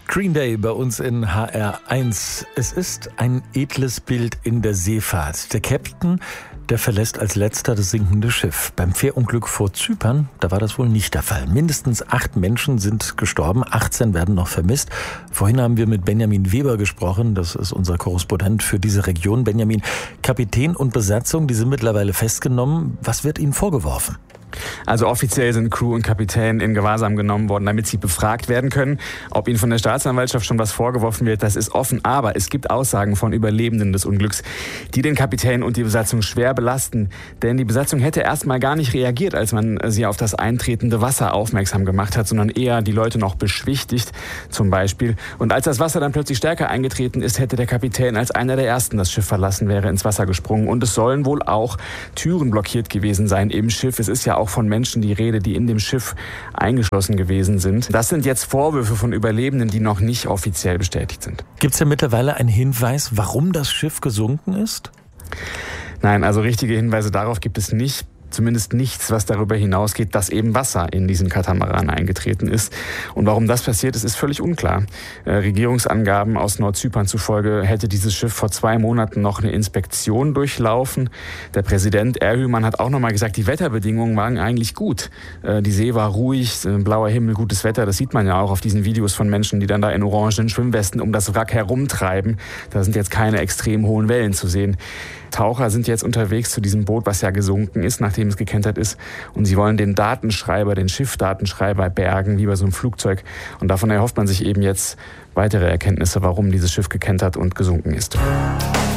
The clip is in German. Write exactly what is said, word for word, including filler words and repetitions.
Green Day bei uns in H R eins. Es ist ein edles Bild in der Seefahrt. Der Captain, der verlässt als letzter das sinkende Schiff. Beim Fährunglück vor Zypern, da war das wohl nicht der Fall. Mindestens acht Menschen sind gestorben, achtzehn werden noch vermisst. Vorhin haben wir mit Benjamin Weber gesprochen, das ist unser Korrespondent für diese Region. Benjamin, Kapitän und Besatzung, die sind mittlerweile festgenommen. Was wird ihnen vorgeworfen? Also offiziell sind Crew und Kapitän in Gewahrsam genommen worden, damit sie befragt werden können. Ob ihnen von der Staatsanwaltschaft schon was vorgeworfen wird, das ist offen. Aber es gibt Aussagen von Überlebenden des Unglücks, die den Kapitän und die Besatzung schwer belasten. Denn die Besatzung hätte erstmal gar nicht reagiert, als man sie auf das eintretende Wasser aufmerksam gemacht hat, sondern eher die Leute noch beschwichtigt, zum Beispiel. Und als das Wasser dann plötzlich stärker eingetreten ist, hätte der Kapitän als einer der Ersten das Schiff verlassen, wäre ins Wasser gesprungen. Und es sollen wohl auch Türen blockiert gewesen sein im Schiff. Es ist ja auch von Menschen die Rede, die in dem Schiff eingeschlossen gewesen sind. Das sind jetzt Vorwürfe von Überlebenden, die noch nicht offiziell bestätigt sind. Gibt es ja mittlerweile einen Hinweis, warum das Schiff gesunken ist? Nein, also richtige Hinweise darauf gibt es nicht. Zumindest nichts, was darüber hinausgeht, dass eben Wasser in diesen Katamaran eingetreten ist. Und warum das passiert ist, ist völlig unklar. Äh, Regierungsangaben aus Nordzypern zufolge hätte dieses Schiff vor zwei Monaten noch eine Inspektion durchlaufen. Der Präsident Erhüman hat auch nochmal gesagt, die Wetterbedingungen waren eigentlich gut. Äh, die See war ruhig, äh, blauer Himmel, gutes Wetter. Das sieht man ja auch auf diesen Videos von Menschen, die dann da in orangenen Schwimmwesten um das Wrack herumtreiben. Da sind jetzt keine extrem hohen Wellen zu sehen. Taucher sind jetzt unterwegs zu diesem Boot, was ja gesunken ist, nachdem es gekentert ist. Und sie wollen den Datenschreiber, den Schiffdatenschreiber bergen, wie bei so einem Flugzeug. Und davon erhofft man sich eben jetzt weitere Erkenntnisse, warum dieses Schiff gekentert und gesunken ist.